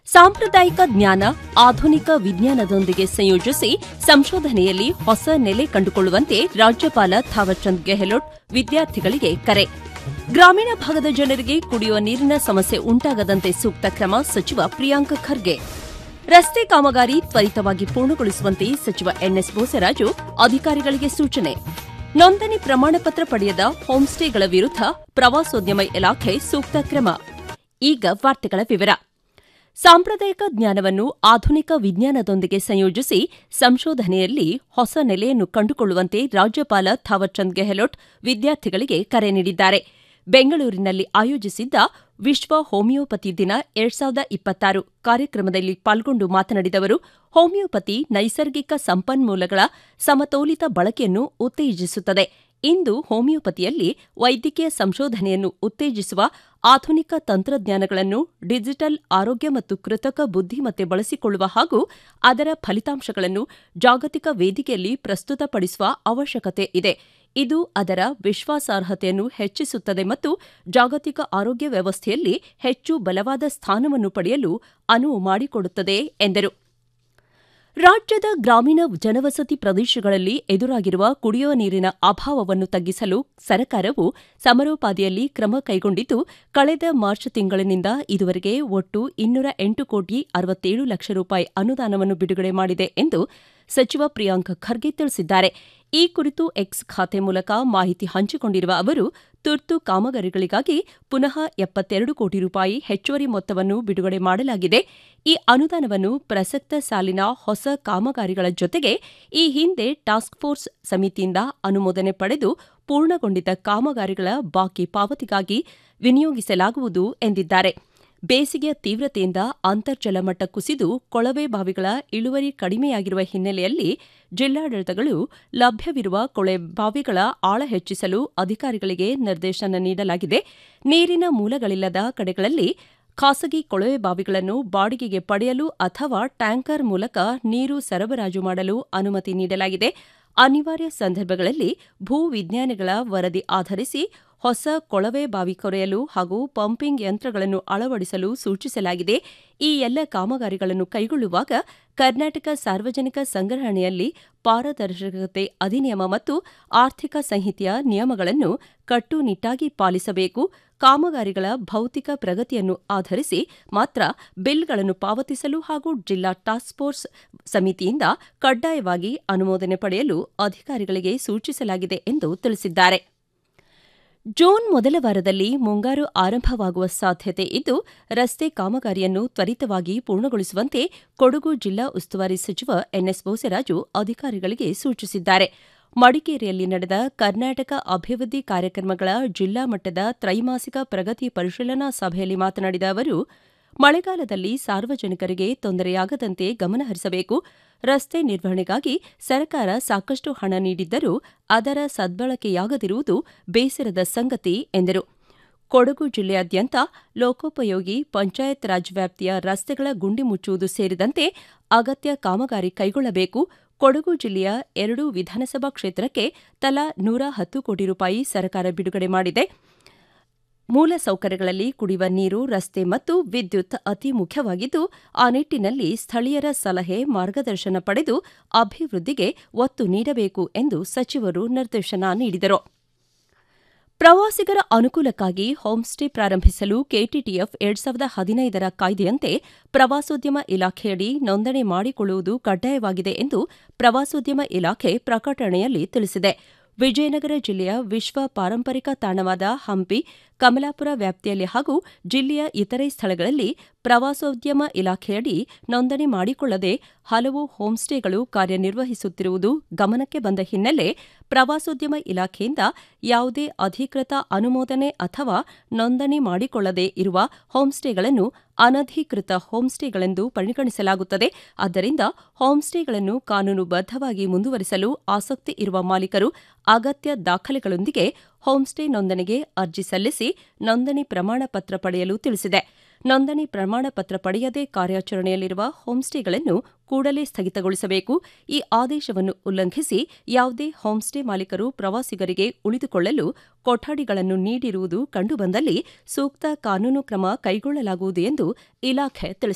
ಸಾಂಪ್ರದಾಯಿಕ ಜ್ಞಾನ ಆಧುನಿಕ ವಿಜ್ಞಾನದೊಂದಿಗೆ ಸಂಯೋಜಿಸಿ ಸಂಶೋಧನೆಯಲ್ಲಿ ಹೊಸ ನೆಲೆ ಕಂಡುಕೊಳ್ಳುವಂತೆ ರಾಜ್ಯಪಾಲ ಥಾವರ್ಚಂದ್ ಗೆಹ್ಲೋಟ್ ವಿದ್ಯಾರ್ಥಿಗಳಿಗೆ ಕರೆ. ಗ್ರಾಮೀಣ ಭಾಗದ ಜನರಿಗೆ ಕುಡಿಯುವ ನೀರಿನ ಸಮಸ್ಯೆ ಉಂಟಾಗದಂತೆ ಸೂಕ್ತ ಕ್ರಮ ಸಚಿವ ಪ್ರಿಯಾಂಕ್ ಖರ್ಗೆ. ರಸ್ತೆ ಕಾಮಗಾರಿ ತ್ವರಿತವಾಗಿ ಪೂರ್ಣಗೊಳಿಸುವಂತೆ ಸಚಿವ ಎನ್ಎಸ್ ಬೋಸರಾಜು ಅಧಿಕಾರಿಗಳಿಗೆ ಸೂಚನೆ. ನೋಂದಣಿ ಪ್ರಮಾಣಪತ್ರ ಪಡೆಯದ ಹೋಂಸ್ಟೇಗಳ ವಿರುದ್ಧ ಪ್ರವಾಸೋದ್ಯಮ ಇಲಾಖೆ ಸೂಕ್ತ ಕ್ರಮ. ಈಗ ವಾರ್ತೆಗಳ ವಿವರ. ಸಾಂಪ್ರದಾಯಿಕ ಜ್ಞಾನವನ್ನು ಆಧುನಿಕ ವಿಜ್ಞಾನದೊಂದಿಗೆ ಸಂಯೋಜಿಸಿ ಸಂಶೋಧನೆಯಲ್ಲಿ ಹೊಸ ನೆಲೆಯನ್ನು ಕಂಡುಕೊಳ್ಳುವಂತೆ ರಾಜ್ಯಪಾಲ ಥಾವರ್ಚಂದ್ ಗೆಹ್ಲೋಟ್ ವಿದ್ಯಾರ್ಥಿಗಳಿಗೆ ಕರೆ ನೀಡಿದ್ದಾರೆ. ಬೆಂಗಳೂರಿನಲ್ಲಿ ಆಯೋಜಿಸಿದ್ದ ವಿಶ್ವ ಹೋಮಿಯೋಪತಿ ದಿನ 2026 ಕಾರ್ಯಕ್ರಮದಲ್ಲಿ ಪಾಲ್ಗೊಂಡು ಮಾತನಾಡಿದ ಅವರು, ಹೋಮಿಯೋಪತಿ ನೈಸರ್ಗಿಕ ಸಂಪನ್ಮೂಲಗಳ ಸಮತೋಲಿತ ಬಳಕೆಯನ್ನು ಉತ್ತೇಜಿಸುತ್ತದೆ. ಇಂದು ಹೋಮಿಯೋಪತಿಯಲ್ಲಿ ವೈದ್ಯಕೀಯ ಸಂಶೋಧನೆಯನ್ನು ಉತ್ತೇಜಿಸುವ ಆಧುನಿಕ ತಂತ್ರಜ್ಞಾನಗಳನ್ನು ಡಿಜಿಟಲ್ ಆರೋಗ್ಯ ಮತ್ತು ಕೃತಕ ಬುದ್ಧಿಮತ್ತೆ ಬಳಸಿಕೊಳ್ಳುವ ಹಾಗೂ ಅದರ ಫಲಿತಾಂಶಗಳನ್ನು ಜಾಗತಿಕ ವೇದಿಕೆಯಲ್ಲಿ ಪ್ರಸ್ತುತಪಡಿಸುವ ಅವಶ್ಯಕತೆ ಇದೆ. ಇದು ಅದರ ವಿಶ್ವಾಸಾರ್ಹತೆಯನ್ನು ಹೆಚ್ಚಿಸುತ್ತದೆ ಮತ್ತು ಜಾಗತಿಕ ಆರೋಗ್ಯ ವ್ಯವಸ್ಥೆಯಲ್ಲಿ ಹೆಚ್ಚು ಬಲವಾದ ಸ್ಥಾನವನ್ನು ಪಡೆಯಲು ಅನುವು ಮಾಡಿಕೊಡುತ್ತದೆ ಎಂದರು. ರಾಜ್ಯದ ಗ್ರಾಮೀಣ ಜನವಸತಿ ಪ್ರದೇಶಗಳಲ್ಲಿ ಎದುರಾಗಿರುವ ಕುಡಿಯುವ ನೀರಿನ ಅಭಾವವನ್ನು ತಗ್ಗಿಸಲು ಸರ್ಕಾರವು ಸಮರೋಪಾದಿಯಲ್ಲಿ ಕ್ರಮ ಕೈಗೊಂಡಿದ್ದು, ಕಳೆದ ಮಾರ್ಚ್ ತಿಂಗಳಿನಿಂದ ಇದುವರೆಗೆ ಒಟ್ಟು 208 ಕೋಟಿ 67 ಲಕ್ಷ ರೂಪಾಯಿ ಅನುದಾನವನ್ನು ಬಿಡುಗಡೆ ಮಾಡಿದೆ ಎಂದು ಸಚಿವ ಪ್ರಿಯಾಂಕ್ ಖರ್ಗೆ ತಿಳಿಸಿದ್ದಾರೆ. ಈ ಕುರಿತು ಎಕ್ಸ್ ಖಾತೆ ಮೂಲಕ ಮಾಹಿತಿ ಹಂಚಿಕೊಂಡಿರುವ ಅವರು, ತುರ್ತು ಕಾಮಗಾರಿಗಳಿಗಾಗಿ ಪುನಃ 72 ಕೋಟಿ ರೂಪಾಯಿ ಹೆಚ್ಚುವರಿ ಮೊತ್ತವನ್ನು ಬಿಡುಗಡೆ ಮಾಡಲಾಗಿದೆ. ಈ ಅನುದಾನವನ್ನು ಪ್ರಸಕ್ತ ಸಾಲಿನ ಹೊಸ ಕಾಮಗಾರಿಗಳ ಜೊತೆಗೆ ಈ ಹಿಂದೆ ಟಾಸ್ಕ್ ಫೋರ್ಸ್ ಸಮಿತಿಯಿಂದ ಅನುಮೋದನೆ ಪಡೆದು ಪೂರ್ಣಗೊಂಡಿದ್ದ ಕಾಮಗಾರಿಗಳ ಬಾಕಿ ಪಾವತಿಗಾಗಿ ವಿನಿಯೋಗಿಸಲಾಗುವುದು ಎಂದಿದ್ದಾರೆ. ಬೇಸಿಗೆಯ ತೀವ್ರತೆಯಿಂದ ಅಂತರ್ಜಲ ಮಟ್ಟ ಕುಸಿದು ಕೊಳವೆ ಬಾವಿಗಳ ಇಳುವರಿ ಕಡಿಮೆಯಾಗಿರುವ ಹಿನ್ನೆಲೆಯಲ್ಲಿ ಜಿಲ್ಲಾಡಳಿತಗಳು ಲಭ್ಯವಿರುವ ಕೊಳವೆ ಬಾವಿಗಳ ಆಳ ಹೆಚ್ಚಿಸಲು ಅಧಿಕಾರಿಗಳಿಗೆ ನಿರ್ದೇಶನ ನೀಡಲಾಗಿದೆ. ನೀರಿನ ಮೂಲಗಳಿಲ್ಲದ ಕಡೆಗಳಲ್ಲಿ ಖಾಸಗಿ ಕೊಳವೆ ಬಾವಿಗಳನ್ನು ಬಾಡಿಗೆಗೆ ಪಡೆಯಲು ಅಥವಾ ಟ್ಯಾಂಕರ್ ಮೂಲಕ ನೀರು ಸರಬರಾಜು ಮಾಡಲು ಅನುಮತಿ ನೀಡಲಾಗಿದೆ. ಅನಿವಾರ್ಯ ಸಂದರ್ಭಗಳಲ್ಲಿ ಭೂ ವಿಜ್ಞಾನಿಗಳ ವರದಿ ಆಧರಿಸಿ ಹೊಸ ಕೊಳವೆ ಬಾವಿ ಕೊರೆಯಲು ಹಾಗೂ ಪಂಪಿಂಗ್ ಯಂತ್ರಗಳನ್ನು ಅಳವಡಿಸಲು ಸೂಚಿಸಲಾಗಿದೆ. ಈ ಎಲ್ಲ ಕಾಮಗಾರಿಗಳನ್ನು ಕೈಗೊಳ್ಳುವಾಗ ಕರ್ನಾಟಕ ಸಾರ್ವಜನಿಕ ಸಂಗ್ರಹಣೆಯಲ್ಲಿ ಪಾರದರ್ಶಕತೆ ಅಧಿನಿಯಮ ಮತ್ತು ಆರ್ಥಿಕ ಸಂಹಿತೆಯ ನಿಯಮಗಳನ್ನು ಕಟ್ಟುನಿಟ್ಟಾಗಿ ಪಾಲಿಸಬೇಕು. ಕಾಮಗಾರಿಗಳ ಭೌತಿಕ ಪ್ರಗತಿಯನ್ನು ಆಧರಿಸಿ ಮಾತ್ರ ಬಿಲ್ಗಳನ್ನು ಪಾವತಿಸಲು ಹಾಗೂ ಜಿಲ್ಲಾ ಟಾಸ್ಕ್ ಫೋರ್ಸ್ ಸಮಿತಿಯಿಂದ ಕಡ್ಡಾಯವಾಗಿ ಅನುಮೋದನೆ ಪಡೆಯಲು ಅಧಿಕಾರಿಗಳಿಗೆ ಸೂಚಿಸಲಾಗಿದೆ ಎಂದು ತಿಳಿಸಿದ್ದಾರೆ. ಜೂನ್ ಮೊದಲ ವಾರದಲ್ಲಿ ಮುಂಗಾರು ಆರಂಭವಾಗುವ ಸಾಧ್ಯತೆ ಇದ್ದು, ರಸ್ತೆ ಕಾಮಗಾರಿಯನ್ನು ತ್ವರಿತವಾಗಿ ಪೂರ್ಣಗೊಳಿಸುವಂತೆ ಕೊಡಗು ಜಿಲ್ಲಾ ಉಸ್ತುವಾರಿ ಸಚಿವ ಎನ್ಎಸ್ ಬೋಸರಾಜು ಅಧಿಕಾರಿಗಳಿಗೆ ಸೂಚಿಸಿದ್ದಾರೆ. ಮಡಿಕೇರಿಯಲ್ಲಿ ನಡೆದ ಕರ್ನಾಟಕ ಅಭಿವೃದ್ಧಿ ಕಾರ್ಯಕ್ರಮಗಳ ಜಿಲ್ಲಾ ಮಟ್ಟದ ತ್ರೈಮಾಸಿಕ ಪ್ರಗತಿ ಪರಿಶೀಲನಾ ಸಭೆಯಲ್ಲಿ ಮಾತನಾಡಿದ ಅವರು, ಮಳೆಗಾಲದಲ್ಲಿ ಸಾರ್ವಜನಿಕರಿಗೆ ತೊಂದರೆಯಾಗದಂತೆ ಗಮನಹರಿಸಬೇಕು. ರಸ್ತೆ ನಿರ್ವಹಣೆಗಾಗಿ ಸರ್ಕಾರ ಸಾಕಷ್ಟು ಹಣ ನೀಡಿದ್ದರೂ ಅದರ ಸದ್ಬಳಕೆಯಾಗದಿರುವುದು ಬೇಸರದ ಸಂಗತಿ ಎಂದರು. ಕೊಡಗು ಜಿಲ್ಲೆಯಾದ್ಯಂತ ಲೋಕೋಪಯೋಗಿ ಪಂಚಾಯತ್ ರಾಜ್ ವ್ಯಾಪ್ತಿಯ ರಸ್ತೆಗಳ ಗುಂಡಿ ಮುಚ್ಚುವುದು ಸೇರಿದಂತೆ ಅಗತ್ಯ ಕಾಮಗಾರಿ ಕೈಗೊಳ್ಳಬೇಕು. ಕೊಡಗು ಜಿಲ್ಲೆಯ 2 ವಿಧಾನಸಭಾ ಕ್ಷೇತ್ರಕ್ಕೆ ತಲಾ 110 ಕೋಟಿ ರೂಪಾಯಿ ಸರ್ಕಾರ ಬಿಡುಗಡೆ ಮಾಡಿದೆ. ಮೂಲಸೌಕರ್ಯಗಳಲ್ಲಿ ಕುಡಿಯುವ ನೀರು, ರಸ್ತೆ ಮತ್ತು ವಿದ್ಯುತ್ ಅತಿ ಮುಖ್ಯವಾಗಿದ್ದು, ಆ ನಿಟ್ಟಿನಲ್ಲಿ ಸ್ಥಳೀಯರ ಸಲಹೆ, ಮಾರ್ಗದರ್ಶನ ಪಡೆದು ಅಭಿವೃದ್ಧಿಗೆ ಒತ್ತು ನೀಡಬೇಕು ಎಂದು ಸಚಿವರು ನಿರ್ದೇಶನ ನೀಡಿದರು. ಪ್ರವಾಸಿಗರ ಅನುಕೂಲಕ್ಕಾಗಿ ಹೋಂಸ್ಟೇ ಪ್ರಾರಂಭಿಸಲು ಕೆಟಿಟಿಎಫ್ 2015ರ ಕಾಯ್ದೆಯಂತೆ ಪ್ರವಾಸೋದ್ಯಮ ಇಲಾಖೆಯಡಿ ನೋಂದಣಿ ಮಾಡಿಕೊಳ್ಳುವುದು ಕಡ್ಡಾಯವಾಗಿದೆ ಎಂದು ಪ್ರವಾಸೋದ್ಯಮ ಇಲಾಖೆ ಪ್ರಕಟಣೆಯಲ್ಲಿ ತಿಳಿಸಿದೆ. ವಿಜಯನಗರ ಜಿಲ್ಲೆಯ ವಿಶ್ವ ಪಾರಂಪರಿಕ ತಾಣವಾದ ಹಂಪಿ, ಕಮಲಾಪುರ ವ್ಯಾಪ್ತಿಯಲ್ಲಿ ಹಾಗೂ ಜಿಲ್ಲೆಯ ಇತರೆ ಸ್ಥಳಗಳಲ್ಲಿ ಪ್ರವಾಸೋದ್ಯಮ ಇಲಾಖೆಯಡಿ ನೋಂದಣಿ ಮಾಡಿಕೊಳ್ಳದೆ ಹಲವು ಹೋಂಸ್ಟೇಗಳು ಕಾರ್ಯನಿರ್ವಹಿಸುತ್ತಿರುವುದು ಗಮನಕ್ಕೆ ಬಂದ ಹಿನ್ನೆಲೆ ಪ್ರವಾಸೋದ್ಯಮ ಇಲಾಖೆಯಿಂದ ಯಾವುದೇ ಅಧಿಕೃತ ಅನುಮೋದನೆ ಅಥವಾ ನೋಂದಣಿ ಮಾಡಿಕೊಳ್ಳದೆ ಇರುವ ಹೋಂಸ್ಟೇಗಳನ್ನು ಅನಧಿಕೃತ ಹೋಂಸ್ಟೇಗಳೆಂದು ಪರಿಗಣಿಸಲಾಗುತ್ತದೆ. ಆದ್ದರಿಂದ ಹೋಂಸ್ಟೇಗಳನ್ನು ಕಾನೂನುಬದ್ಧವಾಗಿ ಮುಂದುವರಿಸಲು ಆಸಕ್ತಿ ಇರುವ ಮಾಲೀಕರು ಅಗತ್ಯ ದಾಖಲೆಗಳೊಂದಿಗೆ ಹೋಂಸ್ಟೇ ನೋಂದಣಿಗೆ ಅರ್ಜಿ ಸಲ್ಲಿಸಿ ನೋಂದಣಿ ಪ್ರಮಾಣ ಪತ್ರ ಪಡೆಯಲು ತಿಳಿಸಿದೆ. ನೋಂದಣಿ ಪ್ರಮಾಣ ಪತ್ರ ಪಡೆಯದೆ ಕಾರ್ಯಾಚರಣೆಯಲ್ಲಿರುವ ಹೋಂಸ್ಟೇಗಳನ್ನು ಕೂಡಲೇ ಸ್ಥಗಿತಗೊಳಿಸಬೇಕು. ಈ ಆದೇಶವನ್ನು ಉಲ್ಲಂಘಿಸಿ ಯಾವುದೇ ಹೋಂಸ್ಟೇ ಮಾಲೀಕರು ಪ್ರವಾಸಿಗರಿಗೆ ಉಳಿದುಕೊಳ್ಳಲು ಕೊಠಡಿಗಳನ್ನು ನೀಡಿರುವುದು ಕಂಡುಬಂದಲ್ಲಿ ಸೂಕ್ತ ಕಾನೂನು ಕ್ರಮ ಕೈಗೊಳ್ಳಲಾಗುವುದು ಎಂದು ಇಲಾಖೆ ತಿಳಿಸಿದೆ.